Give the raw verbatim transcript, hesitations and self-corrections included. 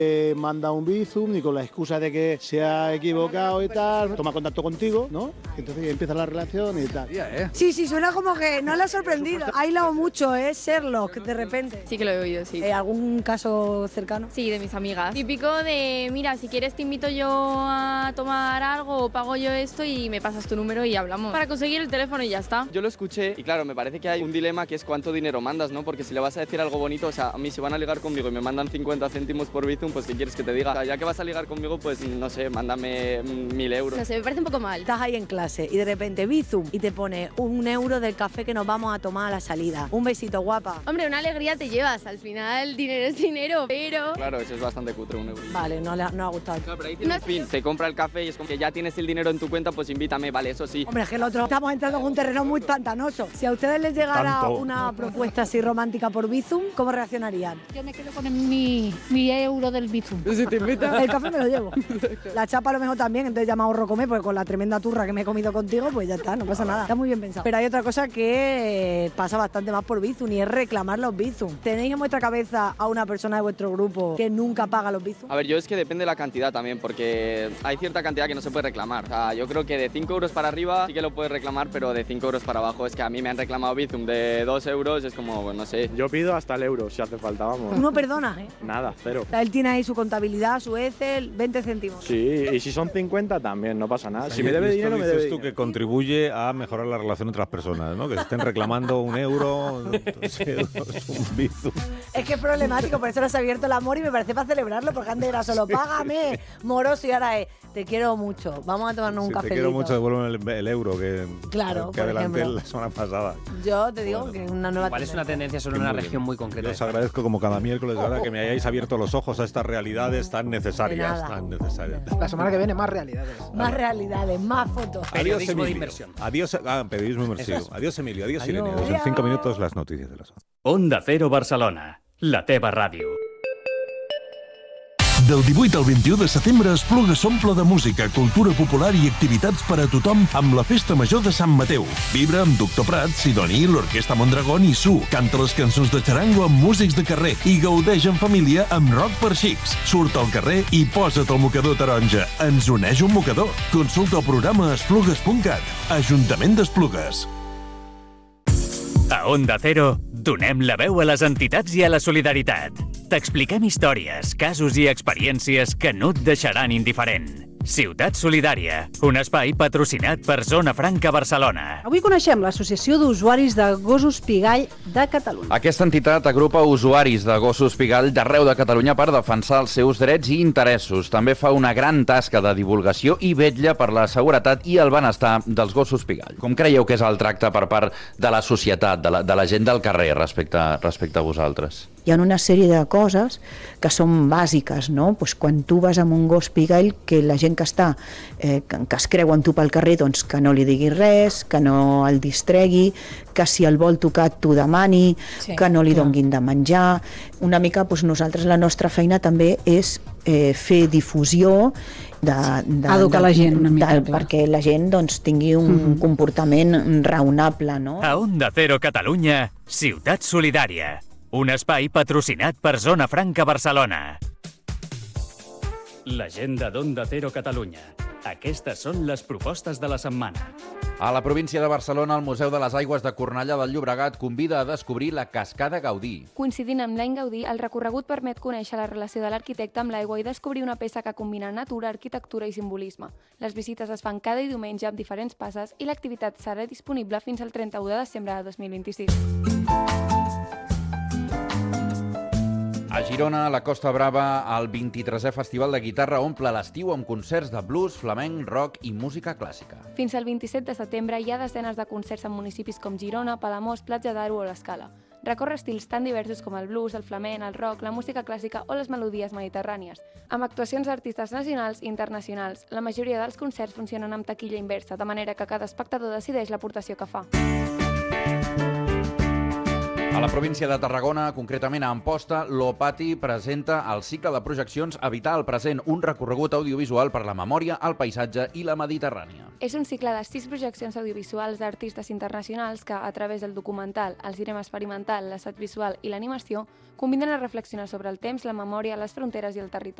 eh, manda un Bizum y con la excusa de que se ha equivocado y tal, toma contacto contigo, ¿no? Entonces empieza la relación y tal. Sí, sí, suena como que no le ha sorprendido. Ha hilado mucho, ¿eh? Sherlock, de repente. Sí que lo he oído, sí. Eh, ¿Algún caso cercano? Sí, de mis amigas. Típico de, mira, si quieres te invito yo a tomar algo o pago yo esto y me pasas tu número y hablamos. Para conseguir el teléfono y ya está. Yo lo escuché y claro, me parece que hay un dilema que es cuánto dinero mandas, ¿no? Porque si le vas a decir algo bonito, o sea, a mí si van a ligar conmigo y me mandan cincuenta céntimos por Bizum, pues ¿qué quieres que te diga? O sea, ya que vas a ligar conmigo, pues no sé, mándame mil euros. No sé, me parece un poco mal. Estás ahí en clase y de repente Bizum y te pone un euro del café que nos vamos a tomar a la salida. Un besito, guapa. Hombre, una alegría te llevas. Al final, dinero es dinero, pero... Claro, eso es bastante cutre, un euro. Vale, no le ha, no ha gustado. Claro, pero ahí tiene un fin. Te compra el café y es como que ya tienes el dinero en tu cuenta, pues invítame, vale, eso sí. Hombre, es que el otro estamos entrando en un terreno muy pantanoso. Si a ustedes les llegara Tanto. una propuesta así romántica por Bizum, ¿cómo reaccionarían? Yo me quedo con el- mi, mi euro del Bizum. Si te invita. El café me lo llevo. La chapa a lo mejor también, entonces ya me ahorro comer, porque con la tremenda turra que me he comido contigo, pues ya está, no pasa nada. Está muy bien pensado. Pero hay otra cosa que pasa bastante más por Bizum y es reclamar los Bizum. ¿Tenéis en vuestra cabeza a una persona de vuestro grupo que nunca paga los Bizum? A ver, yo es que depende de la cantidad también, porque hay cierta cantidad que no se puede reclamar. O sea, yo creo que de cinco euros para arriba sí que lo puedes reclamar, pero de cinco euros para abajo es que a mí me han reclamado Bizum de dos euros, es como, pues, no sé. Yo pido hasta el euro, si hace falta, vamos. Tú no perdonas, ¿eh? Nada, cero. O sea, él tiene ahí su contabilidad, su Excel, veinte céntimos. Sí, y si son cincuenta tambien, no pasa nada. Si Y me debe esto dinero, me dices debe tú dinero. que contribuye a mejorar la relación entre las personas, ¿no? Que se estén reclamando un euro, dos euros, un Bizum. Es que es problemático, por eso nos ha abierto el amor y me parece para celebrarlo, porque antes era solo págame, moroso, y ahora es te quiero mucho, vamos a tomarnos un Si café. te quiero mucho, devuélveme el, el euro que, Claro, que por adelanté ejemplo. la semana pasada. Yo te digo Bueno. que es una nueva Igual es una tendencia solo en Que una muy región bien. muy concreta. Yo os agradezco como cada miércoles ahora que me hayáis abierto los ojos a estas realidades tan necesarias, De nada. tan necesarias. La semana que viene más realidades. Más realidades, más fotos. Periodismo de Emilio. inversión. Adiós, ah, periodismo inmersivo. Eso es. Adiós, Emilio. Adiós, Adiós. Irene. Adiós. En cinco minutos las noticias de las once. Onda Cero Barcelona, la teva ràdio. Del divuit al vint-i-u de setembre, Esplugues s'omple de música, cultura popular i activitats per a tothom amb la Festa Major de Sant Mateu. Vibra amb Doctor Prat, Sidoni, l'Orquestra Mondragón i Su. Canta les cançons de xarango amb músics de carrer i gaudeix en família amb rock per xics. Surt al carrer i posa't el mocador taronja. Ens uneix un mocador. Consulta el programa a esplugues punt cat. Ajuntament d'Esplugues. A Onda Cero, donem la veu a les entitats i a la solidaritat. T'expliquem històries, casos i experiències que no et deixaran indiferent. Ciutat Solidària, un espai patrocinat per Zona Franca Barcelona. Avui coneixem l'Associació d'Usuaris de Gossos Pigall de Catalunya. Aquesta entitat agrupa usuaris de gossos pigall d'arreu de Catalunya per defensar els seus drets i interessos. També fa una gran tasca de divulgació i vetlla per la seguretat i el benestar dels gossos pigall. Com creieu que és el tracte per part de la societat, de la, de la gent del carrer respecte, respecte a vosaltres? Hi ha una sèrie de coses que són bàsiques, no? Pues quan tu vas amb un gos pigall, que la gent que està, eh, que, que es creu amb tu pel carrer, doncs que no li diguis res, que no el distregui, que si el vol tocar t'ho demani, Sí, que no li clar. donguin de menjar. Una mica, doncs nosaltres, la nostra feina també és eh, fer difusió de, de, Educar de, la gent una mica, de, clar. perquè la gent doncs, tingui un Mhm. comportament raonable, no? A Onda Cero Catalunya, Ciutat Solidària. Un espai patrocinat per Zona Franca Barcelona. L'agenda d'Onda Cero Catalunya. Aquestes són les propostes de la setmana. A la província de Barcelona, el Museu de les Aigües de Cornellà del Llobregat convida a descobrir la Cascada Gaudí. Coincidint amb l'any Gaudí, el recorregut permet conèixer la relació de l'arquitecte amb l'aigua i descobrir una peça que combina natura, arquitectura i simbolisme. Les visites es fan cada diumenge amb diferents passes i l'activitat serà disponible fins al trenta-u de desembre de dos mil vint-i-sis. A Girona, la Costa Brava, el vint-i-tresè Festival de Guitarra omple l'estiu amb concerts de blues, flamenc, rock i música clàssica. Fins al vint-i-set de setembre hi ha desenes de concerts en municipis com Girona, Palamós, Platja d'Aro o l'Escala. Recorre estils tan diversos com el blues, el flamenc, el rock, la música clàssica o les melodies mediterrànies, amb actuacions d'artistes nacionals i internacionals. La majoria dels concerts funcionen amb taquilla inversa, de manera que cada espectador decideix l'aportació que fa. A la província de Tarragona, concretament a Amposta, l'Opati presenta el cicle de projeccions Habitar el present, un recorregut audiovisual per la memòria, el paisatge i la Mediterrània. És un cicle de sis projeccions audiovisuals d'artistes internacionals que, a través del documental, el cinema experimental, l'assaig visual i l'animació, combinen a reflexionar sobre el temps, la memòria, les fronteres i el territori.